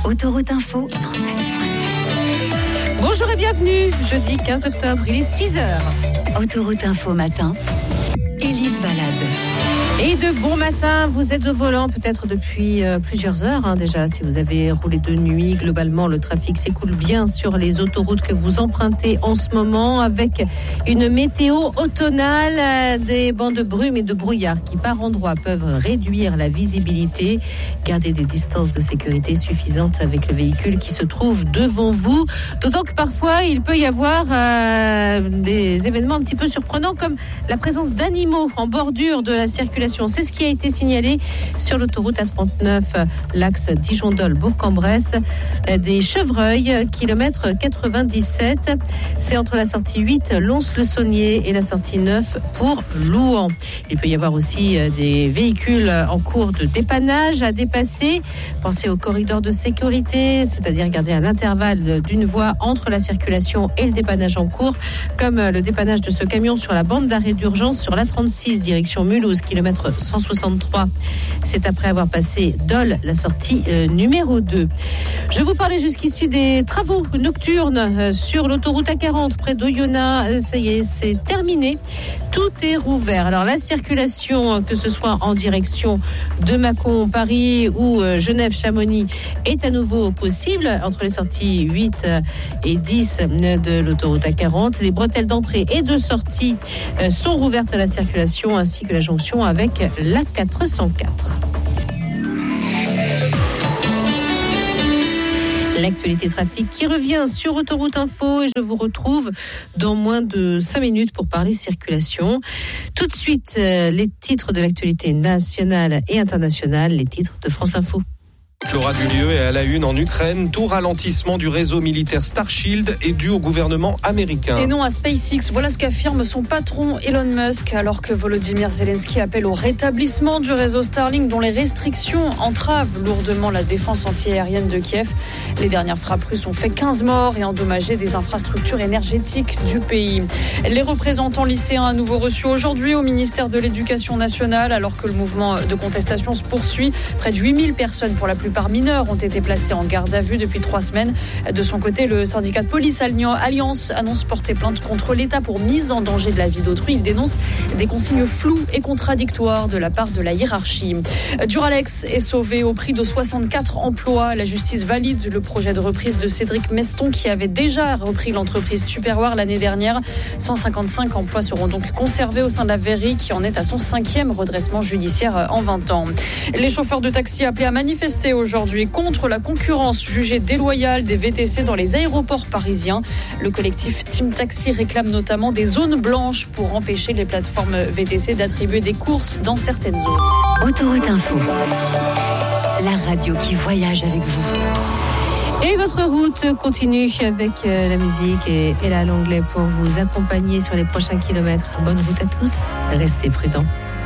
Autoroute Info 107.7. Bonjour et bienvenue, jeudi 15 octobre, il est 6h. Autoroute Info matin, Élise Balade. Et de bon matin, vous êtes au volant peut-être depuis plusieurs heures déjà. Si vous avez roulé de nuit, globalement le trafic s'écoule bien sur les autoroutes que vous empruntez en ce moment, avec une météo automnale, des bancs de brume et de brouillard qui par endroits peuvent réduire la visibilité. Gardez des distances de sécurité suffisantes avec le véhicule qui se trouve devant vous. D'autant que parfois il peut y avoir des événements un petit peu surprenants, comme la présence d'animaux en bordure de la circulation. C'est ce qui a été signalé sur l'autoroute A39, l'axe Dijon-Dole-Bourg-en-Bresse. Des chevreuils, kilomètre 97. C'est entre la sortie 8, Lons-le-Saunier, et la sortie 9 pour Louhans. Il peut y avoir aussi des véhicules en cours de dépannage à dépasser. Pensez au corridor de sécurité, c'est-à-dire garder un intervalle d'une voie entre la circulation et le dépannage en cours, comme le dépannage de ce camion sur la bande d'arrêt d'urgence sur l'A36, direction Mulhouse, kilomètre 163. C'est après avoir passé Dole, la sortie numéro 2. Je vous parlais jusqu'ici des travaux nocturnes sur l'autoroute A40 près d'Oyonnax. Ça y est, c'est terminé. Tout est rouvert. Alors la circulation, que ce soit en direction de Mâcon, Paris ou Genève-Chamonix, est à nouveau possible entre les sorties 8 et 10 de l'autoroute A40. Les bretelles d'entrée et de sortie sont rouvertes à la circulation, ainsi que la jonction avec la 404. L'actualité trafic qui revient sur Autoroute Info, et je vous retrouve dans moins de 5 minutes pour parler circulation. Tout de suite, les titres de l'actualité nationale et internationale, les titres de France Info. L'aura du lieu est à la une en Ukraine. Tout ralentissement du réseau militaire Starshield est dû au gouvernement américain. Et non à SpaceX, voilà ce qu'affirme son patron Elon Musk, alors que Volodymyr Zelensky appelle au rétablissement du réseau Starlink, dont les restrictions entravent lourdement la défense antiaérienne de Kiev. Les dernières frappes russes ont fait 15 morts et endommagé des infrastructures énergétiques du pays. Les représentants lycéens à nouveau reçus aujourd'hui au ministère de l'Éducation nationale, alors que le mouvement de contestation se poursuit. Près de 8000 personnes, pour la plupart mineurs, ont été placés en garde à vue depuis 3 semaines. De son côté, le syndicat de police Alliance annonce porter plainte contre l'État pour mise en danger de la vie d'autrui. Il dénonce des consignes floues et contradictoires de la part de la hiérarchie. Duralex est sauvé au prix de 64 emplois. La justice valide le projet de reprise de Cédric Meston, qui avait déjà repris l'entreprise Tupperware l'année dernière. 155 emplois seront donc conservés au sein de la Verrie, qui en est à son 5e redressement judiciaire en 20 ans. Les chauffeurs de taxi appelés à manifester aujourd'hui contre la concurrence jugée déloyale des VTC dans les aéroports parisiens. Le collectif Team Taxi réclame notamment des zones blanches pour empêcher les plateformes VTC d'attribuer des courses dans certaines zones. Autoroute Info, la radio qui voyage avec vous. Et votre route continue avec la musique et Ella Longley pour vous accompagner sur les prochains kilomètres. Bonne route à tous, restez prudents.